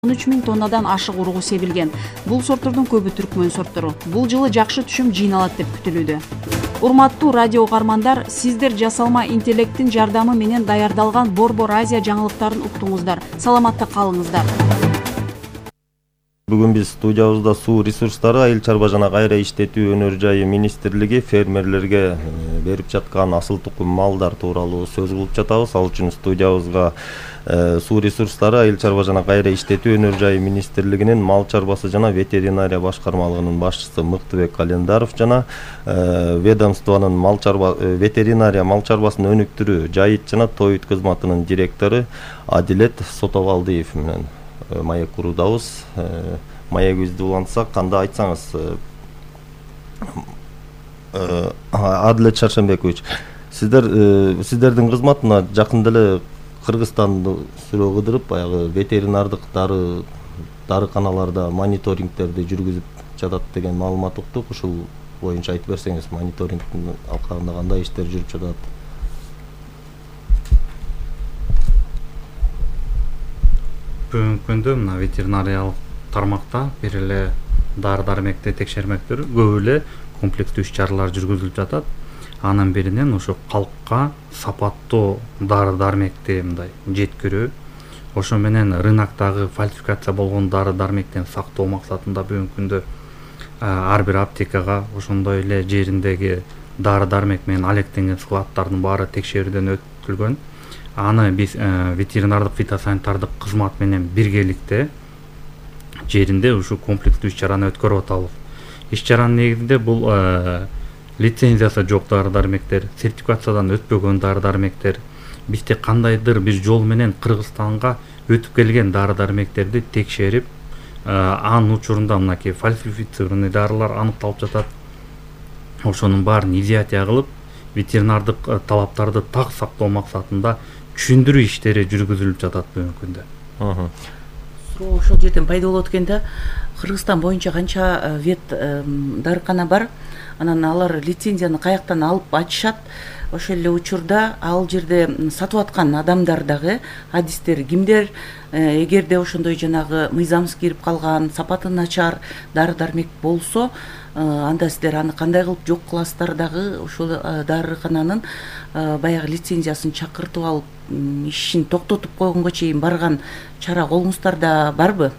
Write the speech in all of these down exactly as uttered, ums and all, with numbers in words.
он үч миң тоннадан ашык ургу себилген. Бул сорттордун көбү түркмөн сорттору. Бул жылы жакшы түшүм жыйналат деп күтүлүүдө. Урматтуу радио угармандар, сиздер жасалма интеллекттин жардамы менен даярдалган Борбор Азия жаңылыктарын уктуңуздар. Саламатта калыңыздар. Бүгүн биз студиябызда суу ресурстары, айыл чарба жана кайра иштетүү өнөр жайы министрлиги фермерлерге берип жаткан асыл тукум малдар тууралуу сөз кылып жатабыз. Ал үчүн студиябызга суу ресурстары, айыл чарба жана кайра иштетүү өнөр жайы министрлигинин мал чарбасы жана ветеринария башкармалыгынын башчысы Мыктыбек Календаров жана ведомствонун мал чарба ветеринария мал чарбасын өнүктүрүү, жайыт жана тоют кызматынын директору Адилет Сотовалдиев менен маек куруудабыз. Маегибизди улантсак, кандай айтсаңыз, Адилет Шаршенбекович, сиздер сиздердин кызматына жакында эле Кыргызстанды сүрөө кыдырып, баягы ветеринардык дары дарыканаларда мониторингтерди жүргүзүп жатат деген маалымат уктук. Ушул боюнча айтып берсеңиз, мониторингдин алкагында кандай иштер жүрүп жатат? Бүгүнкү күндө мына ветеринариялык тармакта бир эле дары дармекти текшермектер көп эле комплекстүү иш чаралар жүргүзүлүп жатат. Анын биринен ошо калкка сапаттуу дары дармекти мындай жеткирүү, ошо менен рыноктогу фальсификация болгон дары дармектен сактоо максатында бүгүнкү күндө ар бир аптекага ошондой эле жериндеги дары дармек менен алектенген складдардын баары текшерүүдөн өтүлгөн. Аны биз ветеринардык фитосанитардык кызмат менен биргеликте жеринде ушу комплекстүү иш чараны өткөрүп атабыз. Иш чаранын негизинде бул лицензиясы жок дары дармектер, сертификациядан өтпөгөн дары дармектер, бизде кандайдыр бир жол менен Кыргызстанга өтүп келген дары дармектерди текшерип, анын учурунда мынакей фальсифицированный дарылар аныкталып жатат. Ошонун баарын изъятия кылып, ветеринардык талаптарды так сактоо максатында түшүндүрүү иштери жүргүзүлүп жатат бүгүнкү күндө. Суроо ошол жерден пайда болот экен да. Кыргызстан боюнча канча вет дарыкана бар? Анан алар лицензияны каяктан алып ачышат? Ошол эле учурда ал жерде сатып аткан адамдар дагы адистер кимдер? Эгерде ошондой жанагы мыйзамсыз кирип калган, сапаты начар дары дармек болсо, анда сиздер аны кандай кылып жок кыласыздар дагы? Ошол дарыкананын баягы лицензиясын чакыртып алып, ишин токтотуп койгонго чейин барган чара колуңуздарда барбы?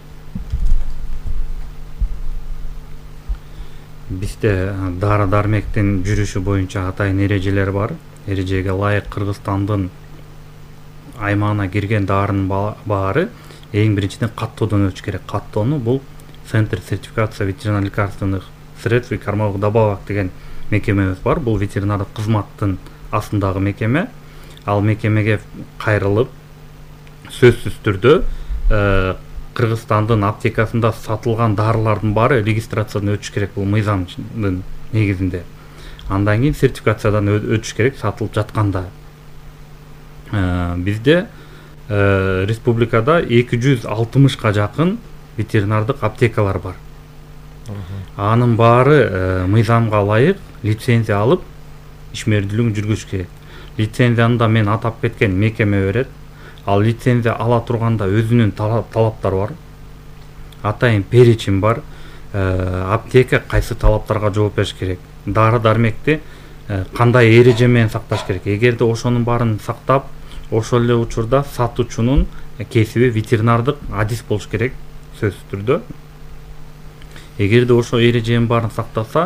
Бизде дары дармектин жүрүшү боюнча атайын эрежелер бар. Эрежеге ылайык Кыргызстандын аймагына кирген дарынын баары эң биринчиден каттоодон өтүш керек. Каттоону бул Центр сертификация ветеринарных лекарственных средств и кормовых добавок деген мекемебиз бар. Бул ветеринардык кызматтын астындагы мекеме. Ал мекемеге кайрылып, сөзсүз түрдө Кыргызстандын аптекасында сатылган дарылардын баары регистрациядан өтүш керек, бул мыйзамдын негизинде. Андан кийин сертификациядан өтүш керек сатылып жатканда. Бизде республикада эки жүз алтымышка жакын ветеринардык аптекалар бар. Анын баары мыйзамга ылайык лицензия алып, ишмердүүлүгүн жүргүзүш керек. Лицензияны да мен атап кеткен мекеме берет. Ал лицензия ала турганда өзүнүн талаптары бар. Атайын перечень бар. Аптека кайсы талаптарга жооп бериш керек. Дары дармекти кандай эреже менен сакташ керек. Эгерде ошонун баарын сактап, ошол эле учурда сатуучунун кесиби ветеринардык адис болуш керек сөзсүз түрдө. Эгерде ошол эреженин баарын сактаса,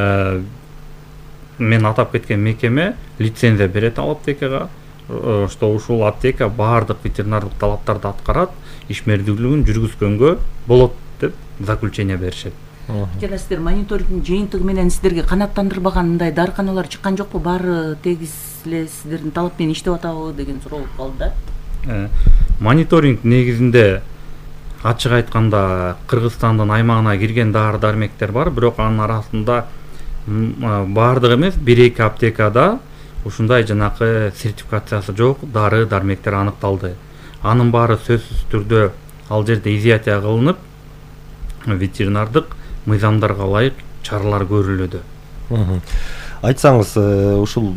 мен атап кеткен мекеме лицензия берет ал аптекага, что ушул аптека баардык ветеринардык талаптарды аткарат, ишмердүүлүгүн жүргүзгөнгө болот деп заключение беришет. Жана сиздер мониторингдин жыйынтыгы менен сиздерге канааттандырбаган мындай дарыканалар чыккан жокпу? Баары тегиз эле сиздердин талап менен иштеп атабы деген суроо болуп калды да. Мониторинг негизинде ачык айтканда Кыргызстандын аймагына кирген дары дармектер бар, бирок анын арасында баардыгы эмес, бир эки аптекада ушундай жанакы сертификациясы жок дары дармектер аныкталды. Анын баары сөзсүз түрдө ал жерде изъятия кылынып, ветеринардык мыйзамдарга ылайык чаралар көрүлүүдө. Айтсаңыз, ушул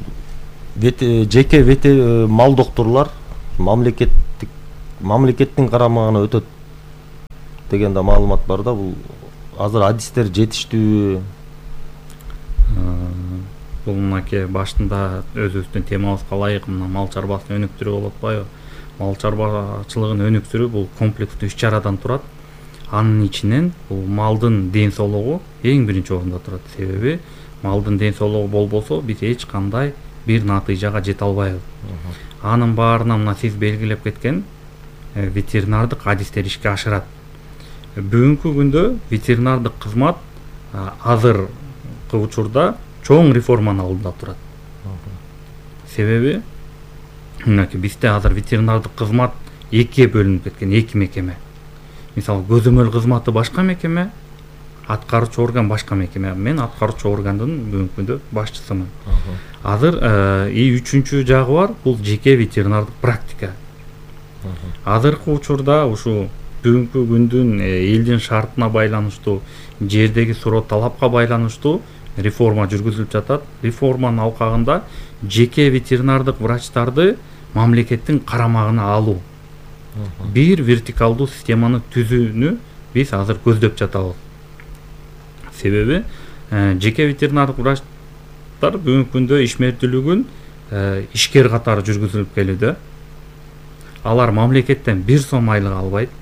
жеке мал докторлор мамлекеттик мамлекеттин карамагына өтөт деген да маалымат бар да. Бул азыр адистер жетиштүүбү? Бул мынакей башында өзүбүздүн темабызга ылайык мына мал чарбасынын өнүктүрүү болуп атпайбы? Мал чарбачылыгын өнүктүрүү бул комплекстүү иш чарадан турат. Анын ичинен бул малдын ден соолугу эң биринчи орунда турат. Себеби малдын ден соолугу болбосо биз эч кандай бир натыйжага жете албайбыз. Анын баарына мына сиз белгилеп кеткен ветеринардык адистер ишке ашырат. Бүгүнкү күндө ветеринардык кызмат азыркы учурда чоң реформанын алдында турат. Себеби мынакей бизде азыр ветеринардык кызмат экиге бөлүнүп кеткен, эки мекеме. Мисалы көзөмөл кызматы башка мекеме, аткаруучу орган башка мекеме. Мен аткаруучу органдын бүгүнкү күндө башчысымын. Азыр и үчүнчү жагы бар, бул жеке ветеринардык практика. Азыркы учурда ушу бүгүнкү күндүн элдин шартына байланыштуу, жердеги суроо талапка байланыштуу реформа жүргүзүлүп жатат. Реформанын алкагында жеке ветеринардык врачтарды мамлекеттин карамагына алуу, бир вертикалдуу системаны түзүүнү биз азыр көздөп жатабыз. Себеби жеке ветеринардык врачтар бүгүнкү күндө ишмердүүлүгүн ишкер катары жүргүзүлүп келүүдө. Алар мамлекеттен бир сом айлык албайт.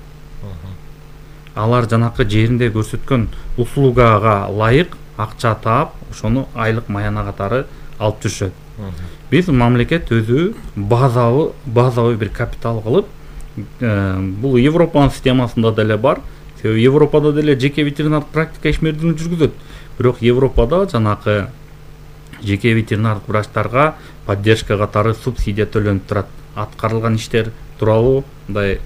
Алар жанакы жеринде көрсөткөн услугага ылайык акча таап, ошону айлык маяна катары алып жүрүшөт. Биз мамлекет өзү базовый базовый бир капитал кылып, бул Европанын системасында деле бар. Себеби Европада деле жеке ветеринардык практика ишмердүүлүгүн жүргүзөт. Бирок Европада жанакы жеке ветеринардык врачтарга поддержка катары субсидия төлөнүп турат. Аткарылган иштер тууралуу мындай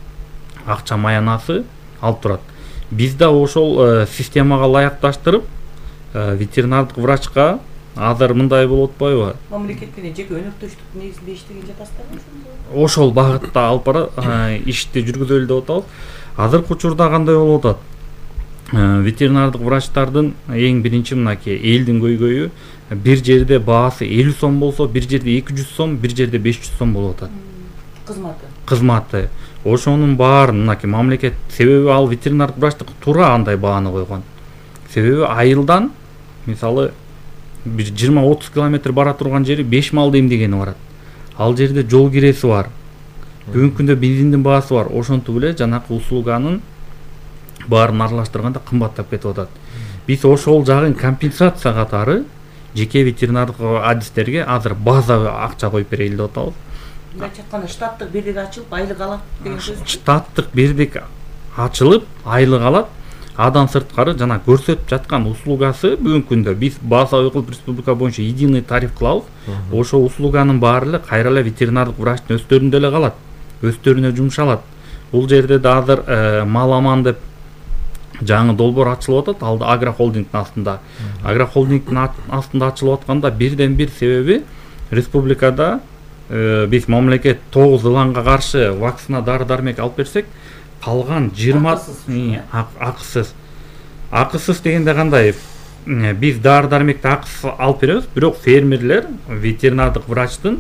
акча маянасы алып турат. Бизде ошол системага ылайыкташтырып, ветеринардык врачка азыр мындай болуп атпайбы? Мамлекет менен жеке өнөктөштүктүн негизинде иштеген жатасыздарбы ошондо? Ошол багытта алып бара ишти жүргүзөлү деп атабыз. Азыркы учурда кандай болуп атат? Ветеринардык врачтардын эң биринчи мынакей элдин көйгөйү, бир жерде баасы элүү сом болсо, бир жерде эки жүз сом, бир жерде беш жүз сом болуп атат. Кызматы. Кызматы. Ошонун баарын мынакей мамлекет, себеби ал ветеринардык врачтык туура андай бааны койгон. Себеби айылдан мисалы бир жыйырма отуз километр бара турган жери беш малды эмдегени барат. Ал жерде жол киреси бар. Бүгүнкү күндө бензиндин баасы бар. Ошентип эле жанакы услуганын баарын аралаштырганда кымбаттап кетип атат. Биз ошол жагын компенсация катары жеке ветеринардык адистерге азыр базовый акча коюп берели деп атабыз. Мындайча айтканда штаттык бирдик ачылып айлык алат деген сөз. Штаттык бирдик ачылып айлык алат. Адан сырткары жана көрсөтүп жаткан услугасы бүгүнкү күндө биз базовый кылып республика боюнча единый тариф кылабыз. Ошол услуганын баары эле кайра эле ветеринардык врачтын өстөрүндө эле калат. Өстөрүнө жумшалат. Бул жерде да азыр Маламан деп жаңы долбоор ачылып атат, ал агрохолдингдин астында. Агрохолдингдин астында ачылып атканда бирден бир себеби республикада биз мамлекет тогуз ыланга каршы вакцина дары-дармек алып берсек, калган жыйырма акысыз. Акысыз дегенде кандай? Биз дары-дармекти акысыз алып беребиз, бирок фермерлер ветеринардык врачтын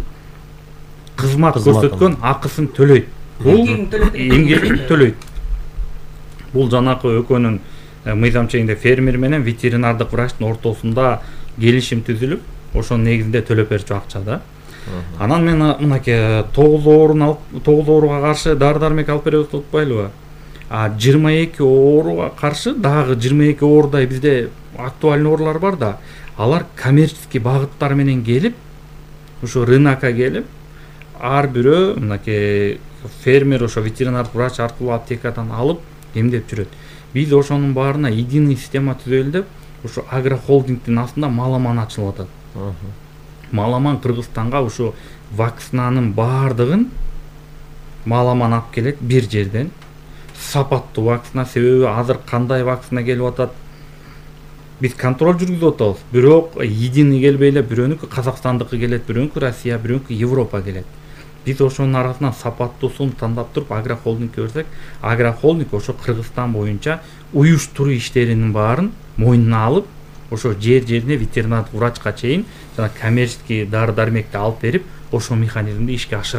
кызмат көрсөткөн акысын төлөйт. Бул эмгегин төлөйт. Бул жанакы экөөнүн мыйзам чегинде фермер менен ветеринардык врачтын ортосунда келишим түзүлүп, ошонун негизинде төлөп берчү акча да. Анан мен мынакей тогуз оорун алып, тогуз ооруга каршы дары-дармек алып беребиз деп атпайлыбы? А жыйырма эки ооруга каршы дагы жыйырма эки оордай бизде актуальный оорулар бар да. Алар коммерческий багыттар менен келип, ушу рынокко келип, ар бирөө мынакей фермер ошо ветеринардык врач аркылуу аптекадан алып эмдеп жүрөт. Биз ошонун баарына единый система түзөлү деп, ушу агрохолдингдин астында Маламан ачылып атат. Маламан Кыргызстанга ушу вакцинанын баардыгын Маламан алып келет бир жерден. Сапаттуу вакцина, себеби азыр кандай вакцина келип атат? Биз контроль жүргүзүп атабыз. Бирок единый келбей эле бирөөнүкү Казакстандыкы келет, бирөөнүкү Россия, бирөөнүкү Европа келет. Биз ошонун арасынан сапаттуусун тандап туруп агрохолдингке берсек, агрохолдинг ошо Кыргызстан боюнча уюштуруу иштеринин баарын мойнуна алып, ошо жер-жерине ветеринардык врачка чейин жана коммерческий дары-дармекти алып берип, ошол механизмди ишке ашырат.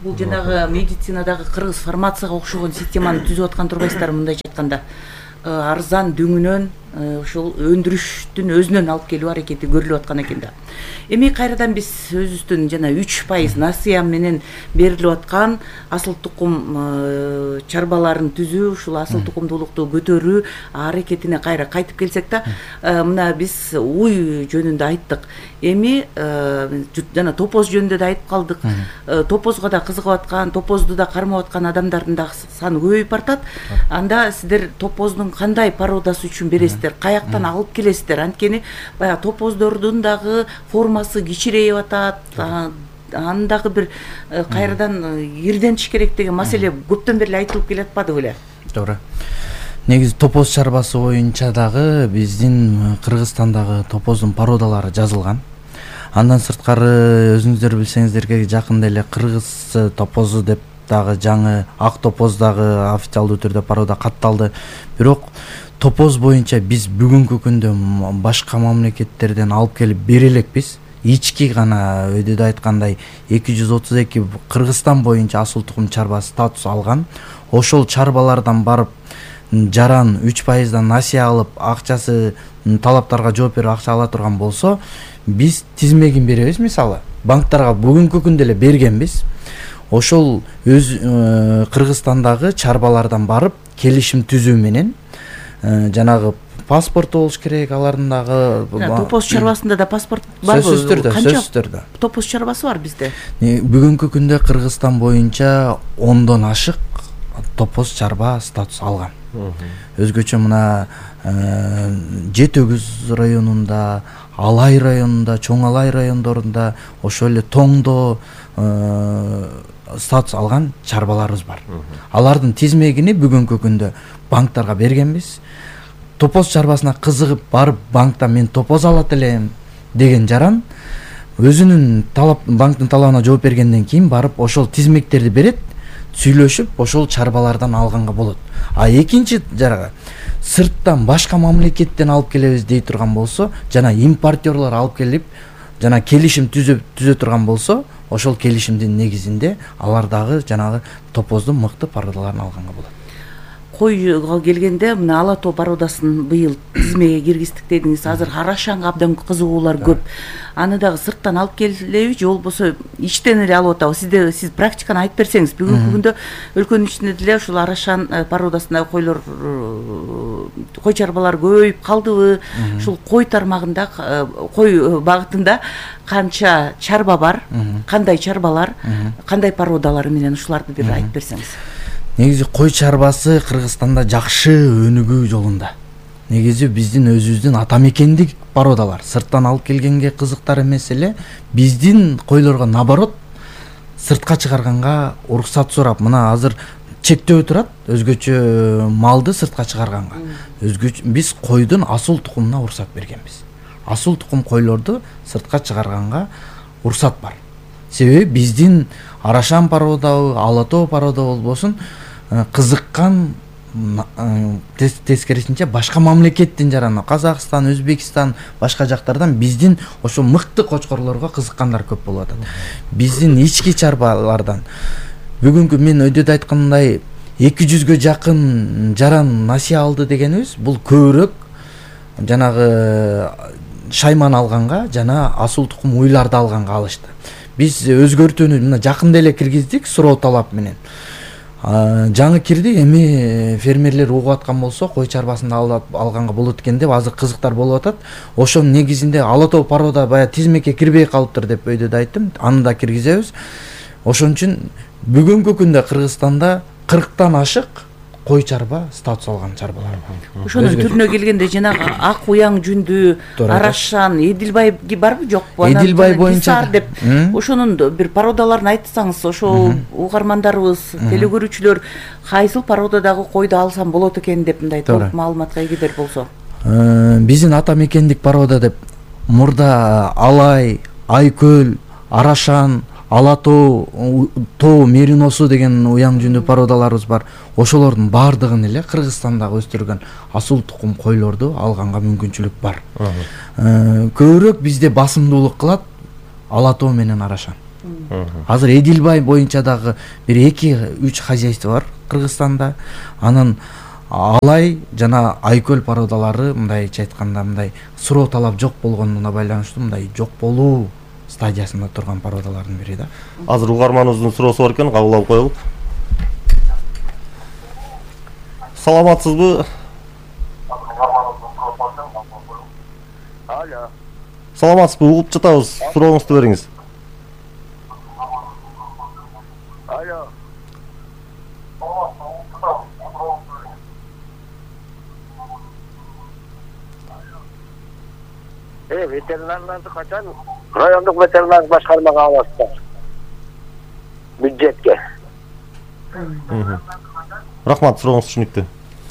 бул жанагы медицинадагы кыргыз фармацияга окшогон системаны түзүп аткан турбайсыздар, мындайча айтканда арзан дөңүнөн ошол өндүрүштүн өзүнөн алып келүү аракети көрүлүп аткан экен да. Эми кайрадан биз өзүбүздүн жана үч пайыз насыя менен берилип аткан асыл тукум чарбаларын түзүү, ушул асыл тукумдуулукту көтөрүү аракетине кайра кайтып келсек да, мына биз уй жөнүндө айттык. Эми жана топоз жөнүндө да айтып калдык. Топозго да кызыгып аткан, топозду да кармап аткан адамдардын да саны көбөйүп бартат. Анда сиздер топоздун кандай породасы үчүн бересиздер, каяктан алып келесиздер? Анткени баягы топоздордун дагы формасы кичирейип атат, анын дагы бир кайрадан ирдентиш керек деген маселе көптөн бери айтылып келатпады беле? Туура. Негизи топоз чарбасы боюнча дагы биздин Кыргызстандагы топоздун породалары жазылган. Андан сырткары өзүңүздөр билсеңиздерге жакында эле кыргыз топозу деп дагы жаңы ак топоз дагы официалдуу түрдө порода катталды. Бирок топоз боюнча биз бүгүнкү күндө башка мамлекеттерден алып келип бере элекпиз. Ички гана өйдө айткандай эки жүз отуз эки Кыргызстан боюнча асыл тукум чарба статус алган. Ошол чарбалардан барып жаран үч пайыздан насыя алып, акчасы талаптарга жооп берип акча ала турган болсо, биз тизмегин беребиз. Мисалы, банктарга бүгүнкү күндө эле бергенбиз. Ошол өз Кыргызстандагы чарбалардан барып келишим түзүү менен жанагы паспорту болуш керек, алардын дагы топоз чарбасында да паспорт барбы? Сөзсүз түрдө, сөзсүз түрдө. Топоз чарбасы бар бизде. Бүгүнкү күндө Кыргызстан боюнча ондон ашык топоз чарба статус алган. Өзгөчө мына Жети өгүз районунда, Алай районунда, Чоң Алай райондорунда, ошол эле Тоңдо статус алган чарбаларыбыз бар. Алардын тизмегини бүгүнкү күндө банктарга бергенбиз. Топоз чарбасына кызыгып барып банктан мен топоз алат элем деген жаран өзүнүн талап банктын талабына жооп бергенден кийин барып ошол тизмектерди берет, сүйлөшүп ошол чарбалардан алганга болот. А экинчи жарага сырттан башка мамлекеттен алып келебиз дей турган болсо, жана импортерлор алып келип жана келишим түзө түзө турган болсо, ошол келишимдин негизинде алар дагы жанагы топоздун мыкты породаларын алганга болот. Койго келгенде мына ала тоо породасын быйыл тизмеге киргиздик дедиңиз. Азыр арашанга абдан кызыгуулар көп. Аны дагы сырттан алып келеби же болбосо ичтен эле алып атабы? Сизде сиз практиканы айтып берсеңиз. Бүгүнкү күндө өлкөнүн ичинде деле ушул арашан породасындагы койлор, кой чарбалар көбөйүп калдыбы? Ушул кой тармагында, кой багытында канча чарба бар? Кандай чарбалар, кандай породалар менен ушуларды бир айтып берсеңиз. Негизи кой чарбасы Кыргызстанда жакшы өнүгүү жолунда. Негизи биздин өзүбүздүн ата мекендик породалар. Сырттан алып келгенге кызыктар эмес эле, биздин койлорго наоборот сыртка чыгарганга уруксат сурап, мына азыр чектөө турат өзгөчө малды сыртка чыгарганга. Өзгөчө биз койдун асыл тукумуна уруксат бергенбиз. Асыл тукум койлорду сыртка чыгарганга уруксат бар. Себеби биздин арашан породабы, ала тоо порода болбосун кызыккан тескерисинче башка мамлекеттин жараны, Казакстан, Өзбекстан, башка жактардан биздин ошо мыкты кочкорлорго кызыккандар көп болуп атат. Биздин ички чарбалардан бүгүнкү мен өйдө айткандай эки жүзгө жакын жаран насыя алды дегенибиз, бул көбүрөөк жанагы шайман алганга жана асыл тукум уйларды алганга алышты. Биз өзгөртүүнү мына жакында эле киргиздик суроо талап менен. Жаңы кирди, эми фермерлер угуп аткан болсо, кой чарбасын алганга болот экен деп азыр кызыктар болуп атат. Ошонун негизинде ала тоо порода бая тизмекке кирбей калыптыр деп өйдө да айттым. Аны да киргизебиз. Ошон үчүн бүгүнкү күндө Кыргызстанда кырктан ашык кой чарба статус алган чарбалар бар. Ошонун түрүнө келгенде жанагы ак уяң жүндүү, арашан, Эдилбай барбы жокпу? Эдилбай боюнча деп ошонун бир породаларын айтсаңыз, ошол угармандарыбыз, телекөрүүчүлөр кайсыл породадагы койду алсам болот экен деп мындай толук маалыматка эгедер болсо. Биздин ата мекендик порода деп мурда Алай, Айкөл, Арашан, Ала тоо, тоо мериносу деген уяң жүндүү породаларыбыз бар. Ошолордун баардыгын эле Кыргызстандагы өстүргөн асыл тукум койлорду алганга мүмкүнчүлүк бар. Көбүрөөк бизде басымдуулук кылат ала тоо менен Арашан. Азыр Эдилбай боюнча дагы бир эки үч хозяйство бар Кыргызстанда. Анан Алай жана Айкөл породалары мындайча айтканда мындай суроо талап жок болгонуна байланыштуу мындай жок болуу стадиясында турган породалардын бири да. Азыр угарманыбыздын суроосу бар экен, кабыл алып коелук. Саламатсызбы? Алло. Саламатсызбы? Угуп жатабыз. Сурооңузду бериңиз. Алло. Э, ветеринарларды качан райондук ветеринарлык башкармага аласыздар? Бюджетке. Рахмат, сурооңуз түшүнүктүү.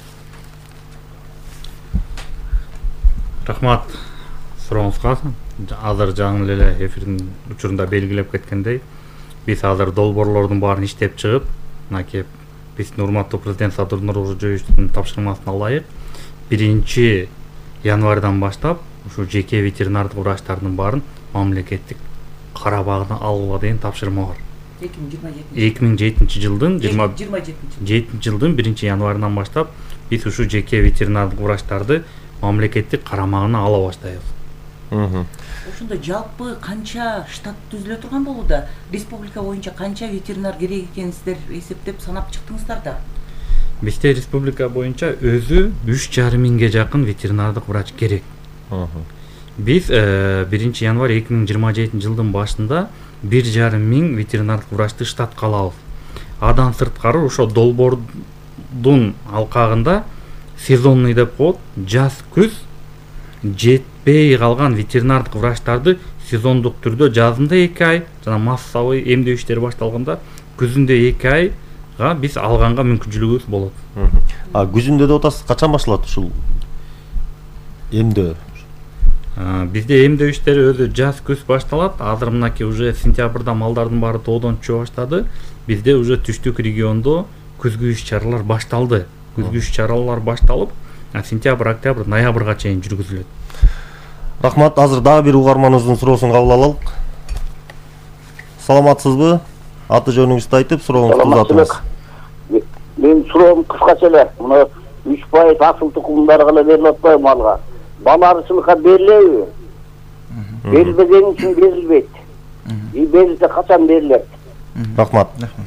Рахмат сурооңузга. Азыр жаңы эле эфирдин учурунда белгилеп кеткендей, биз азыр долбоорлордун баарын иштеп чыгып, мынакей биздин урматтуу президент Садыр Нуркожоевичтин тапшырмасына ылайык биринчи январдан баштап ушу жеке ветеринардык врачтардын баарын мамлекеттик карабагына алууга дейин тапшырма бар. эки миң жетинчи жылдын жыйырма жетинчи жылдын биринчи январынан баштап биз ушу жеке ветеринардык врачтарды мамлекеттик карамагына ала баштайбыз. Ошондо жалпы канча штат түзүлө турган болууда? Республика боюнча канча ветеринар керек экенин сиздер эсептеп санап чыктыңыздар да? Бизде республика боюнча өзү үч жарым миңге жакын ветеринардык врач керек. Биз биринчи январь эки миң жыйырма жетинчи жылдын башында бир жарым миң ветеринардык врачты штатка алабыз. Адан сырткары ошо долбоордун алкагында сезонный деп коет, жаз күз жетпей калган ветеринардык врачтарды сезондук түрдө жазында эки ай жана массовый эмдөө иштери башталганда күзүндө эки айга биз алганга мүмкүнчүлүгүбүз болот. А күзүндө деп атасыз, качан башталат ушул эмдөө? Бизде эмдөө иштери өзү жаз күз башталат. Азыр мынакей уже сентябрда малдардын баары тоодон түшө баштады. Бизде уже түштүк региондо күзгү иш-чаралар башталды. Күзгү иш-чаралар башталып, сентябрь, октябрь, ноябрга чейин жүргүзүлөт. Рахмат, азыр дагы бир угарманыбыздын суроосун кабыл алалык. Саламатсызбы? Аты жөнүңүздү айтып, сурооңузду узатыңыз. Менин суроом кыскача эле, мына үч пайыз асыл тукумдар гана берилип атпайбы малга? Бала арычылыкка берилеби? Берилбеген үчүн берилбейт. И берилсе качан берилет? Рахмат.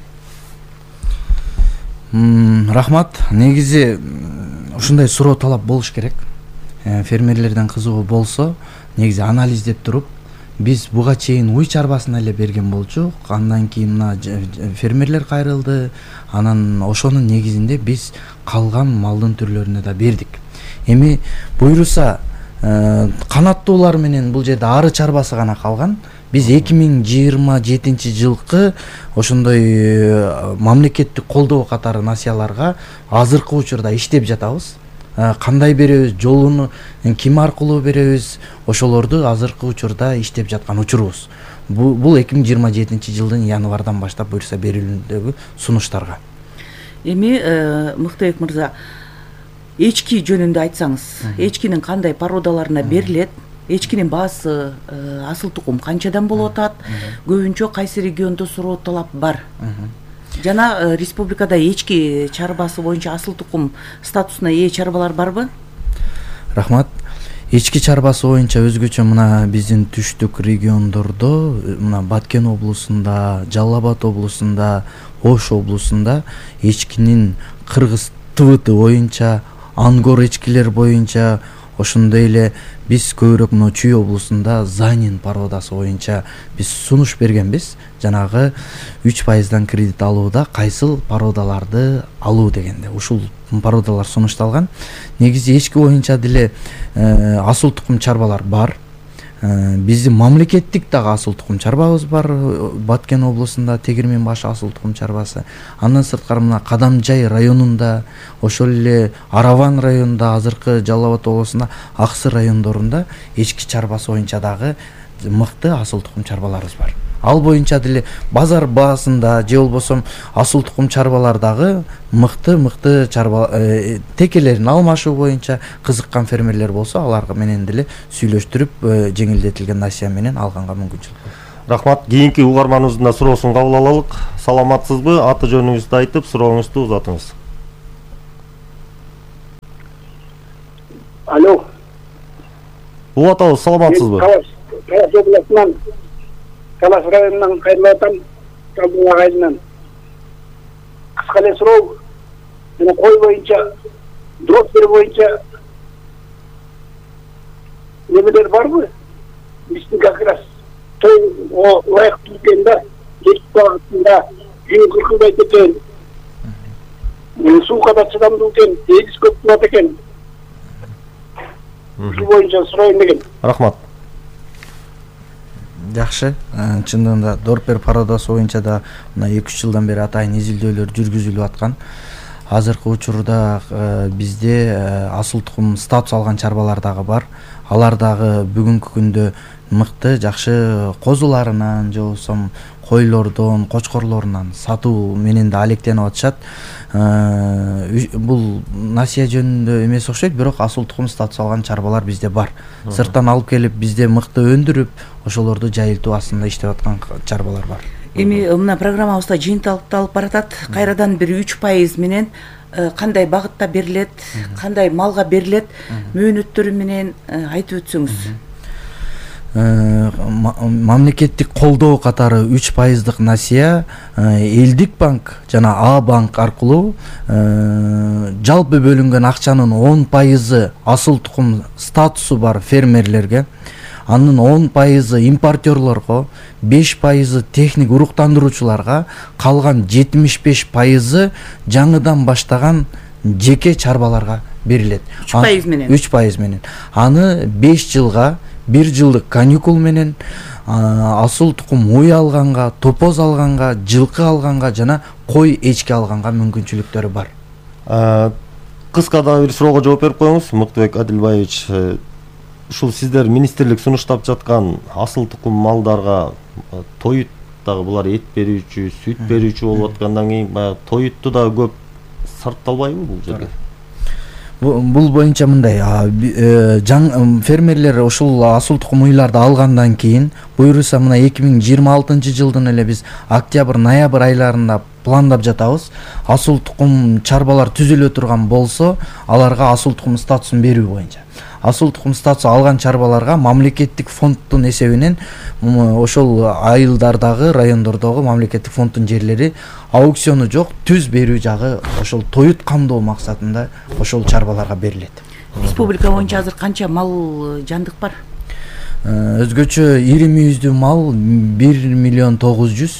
Рахмат. Негизи ушундай суроо талап болуш керек. Фермерлерден кызыгуу болсо, негизи анализдеп туруп, биз буга чейин уй чарбасына эле берген болчук. Андан кийин мына фермерлер кайрылды. Анан ошонун негизинде биз калган малдын түрлөрүнө да бердик. Эми буйруса канаттуулар менен бул жерде ары чарбасы гана калган. Биз эки миң жыйырма жетинчи жылкы ошондой мамлекеттик колдоо катары насыяларга азыркы учурда иштеп жатабыз. Кандай беребиз, жолуну ким аркылуу беребиз, ошолорду азыркы учурда иштеп жаткан учурубуз. Бул эки миң жыйырма жетинчи жылдын январдан баштап буйруса берилүүндөгү сунуштарга. Эми Мыктыбек мырза, эчки жөнүндө айтсаңыз, эчкинин кандай породаларына берилет? Эчкинин баасы асыл тукум канчадан болуп атат? Көбүнчө кайсы региондо суроо талап бар? Жана республикада эчки чарбасы боюнча асыл тукум статусуна ээ чарбалар барбы? Рахмат. Эчки чарбасы боюнча өзгөчө мына биздин түштүк региондордо, мына Баткен облусунда, Жалал Абад облусунда, Ош облусунда эчкинин Кыргыз ТВТ боюнча, ангор эчкилер боюнча, ошондой эле биз көбүрөөк мына Чүй облусунда Занин породасы боюнча биз сунуш бергенбиз. Жанагы үч пайыздан кредит алууда кайсыл породаларды алуу дегенде ушул породалар сунушталган. Негизи эчки боюнча деле асыл тукум чарбалар бар. Биздин мамлекеттик дагы асыл тукум чарбабыз бар. Баткен облусунда Тегирмен башы асыл тукум чарбасы. Андан сырткары мына Кадамжай районунда, ошол эле Араван районунда, азыркы Жалал Абад облусунда Аксы райондорунда эчки чарбасы боюнча дагы мыкты асыл тукум чарбаларыбыз бар. Ал боюнча деле базар баасында же болбосо асыл тукум чарбалар дагы мыкты мыкты чарба текелерин алмашуу боюнча кызыккан фермерлер болсо, аларга менен деле сүйлөштүрүп жеңилдетилген насыя менен алганга мүмкүнчүлүк бар. Рахмат. Кийинки угарманыбыздын да суроосун кабыл алалык. Саламатсызбы? Аты жөнүңүздү айтып, сурооңузду узатыңыз. Алло. Улатабыз, саламатсызбы? Талас областынан, Талас районунан кайрылып атам, Талдың агайынан. Кыска эле суроо, мына кой боюнча, дроптер боюнча немелер барбы? Биздин как раз той ылайыктуу экенда, жетип багытында күн кыркылбайт экен. Сууга да чыдамдуу экен, эгиз көп болот экен. Ушул боюнча сурайын деген. Рахмат. Жакшы. Чындыгында Дорпер породасы боюнча да мына эки үч жылдан бери атайын изилдөөлөр жүргүзүлүп аткан. Азыркы учурда бизде асыл тукум статус алган чарбалар дагы бар. Алар дагы бүгүнкү күндө мыкты, жакшы козуларынан же болбосо койлордон, кочкорлорунан сатуу менен да алектенип атышат. Бул насыя жөнүндө эмес окшойт, бирок асыл тукум статус алган чарбалар бизде бар. Сырттан алып келип бизде мыкты өндүрүп, ошолорду жайылтуу астында иштеп аткан чарбалар бар. Эми мына программабызда жыйынтыкталып баратат. Кайрадан бир үч пайыз менен кандай багытта берилет, кандай малга берилет, мөөнөттөрү менен айтып өтсөңүз. Мамлекеттик колдоо катары үч пайыздык насыя Элдик банк жана А банк аркылуу жалпы бөлүнгөн акчанын он пайызы асыл тукум статусу бар фермерлерге, анын он пайызы импортерлорго, беш пайызы техник уруктандыруучуларга, калган жетимиш беш пайызы жаңыдан баштаган жеке чарбаларга берилет. үч пайыз менен. үч пайыз менен. Аны беш жылга бир жылдык каникул менен асыл тукум уй алганга, топоз алганга, жылкы алганга жана кой эчки алганга мүмкүнчүлүктөрү бар. Кыска да бир суроого жооп берип коюңуз, Мыктыбек Адилбаевич. Ушул сиздер министрлик сунуштап жаткан асыл тукум малдарга тоют дагы булар эт берүүчү, сүт берүүчү болуп аткандан кийин баягы тоютту да көп сарпталбайбы бул жерде? Бул боюнча мындай, фермерлер ушул асыл тукум уйларды алгандан кийин буюрса мына эки миң жыйырма алтынчы жылдын эле биз октябрь, ноябрь айларында пландап жатабыз. Асыл тукум чарбалар түзүлө турган болсо, аларга асыл тукум статусун берүү боюнча. Асыл тукум статусу алган чарбаларга мамлекеттик фонддун эсебинен ошол айылдардагы, райондордогу мамлекеттик фонддун жерлери аукциону жок, түз берүү жагы ошол тоют камдоо максатында ошол чарбаларга берилет. Республика боюнча азыр канча мал жандык бар? Өзгөчө ири мүйүздүү мал бир миллион тогуз жүз,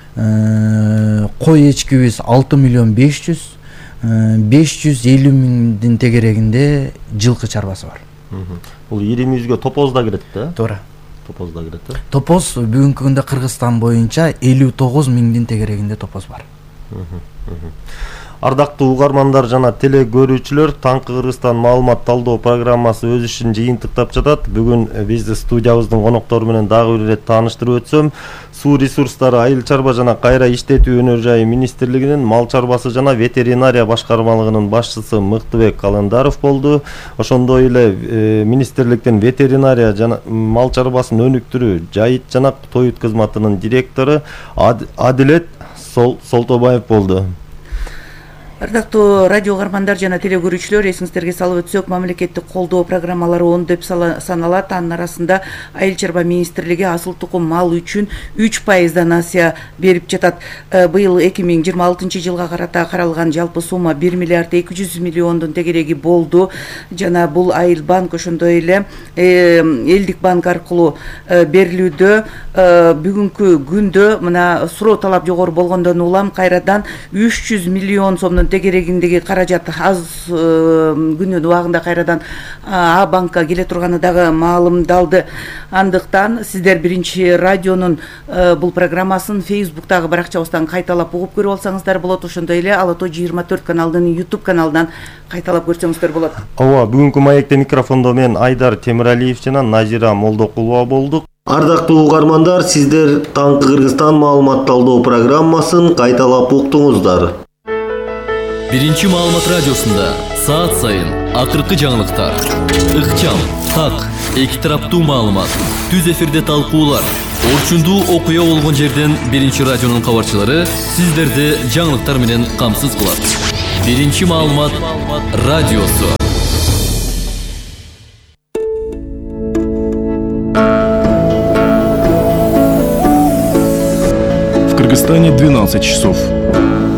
кой эчкибиз алты миллион беш жүз, беш жүз элүү миңдин тегерегинде жылкы чарбасы бар. Бул ири мүйүзгө топоз да кирет да? Туура. Топоз да кирет да? Топоз бүгүнкү күндө Кыргызстан боюнча элүү тогуз миңдин тегерегинде топоз бар. Ардактуу угармандар жана теле көрүүчүлөр, Таңкы Кыргызстан маалымат талдоо программасы өз ишин жыйынтыктап жатат. Бүгүн бизди студиябыздын коноктору менен дагы бир ирет тааныштырып өтсөм, Суу ресурстары, айыл чарба жана кайра иштетүү өнөр жайы министрлигинин мал чарбасы жана ветеринария башкармалыгынын башчысы Мыктыбек Каландаров болду. Ошондой эле министрликтин ветеринария жана мал чарбасын өнүктүрүү, жайыт жана тоют кызматынын директору Адилет Солтобаев болду. Ардактуу радио угармандар жана теле көрүүчүлөр, эсиңиздерге салып өтсөк, мамлекеттик колдоо программалары он деп саналат. Анын арасында айыл чарба министрлиги асыл тукум мал үчүн үч пайыздан насыя берип жатат. Быйыл эки миң жыйырма алтынчы жылга карата каралган жалпы сумма бир миллиард эки жүз миллиондун тегереги болду. Жана бул айыл банк, ошондой эле Элдик банк аркылуу берилүүдө. Бүгүнкү күндө мына суроо талап жогору болгондон улам кайрадан үч жүз миллион сомдун тегерегиндеги каражат аз күнүн убагында кайрадан А банкка келе турганы дагы маалымдалды. Андыктан сиздер биринчи радионун бул программасын Facebook'тагы баракчабыздан кайталап угуп көрүп алсаңыздар болот. Ошондой эле Ала Тоо жыйырма төрт каналдын YouTube каналынан кайталап көрсөңүздөр болот. Ооба, бүгүнкү маекте микрофондо мен Айдар Темиралиев жана Назира Молдокулова болдук. Ардактуу угармандар, сиздер Таңкы Кыргызстан маалымат талдоо программасын кайталап уктуңуздар. Биринчи маалымат радиосунда саат сайын акыркы жаңылыктар, ыкчам, так, эки тараптуу маалымат, түз эфирде талкуулар, Орчундуу окуя болгон жерден биринчи радионун кабарчылары сиздерди жаңылыктар менен камсыз кылат. Биринчи маалымат радиосу. В Кыргызстане двенадцать часов.